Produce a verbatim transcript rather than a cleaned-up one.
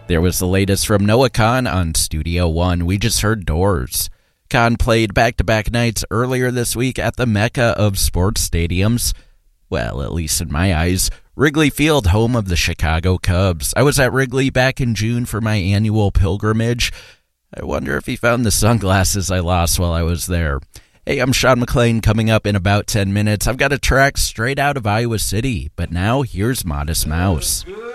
There was the latest from Noah Kahan on Studio One. We just heard Doors. Kahan played back-to-back nights earlier this week at the mecca of sports stadiums. Well, at least in my eyes, Wrigley Field, home of the Chicago Cubs. I was at Wrigley back in June for my annual pilgrimage. I wonder if he found the sunglasses I lost while I was there. Hey, I'm Sean McLean. Coming up in about ten minutes, I've got a track straight out of Iowa City. But now, here's Modest Mouse. Good.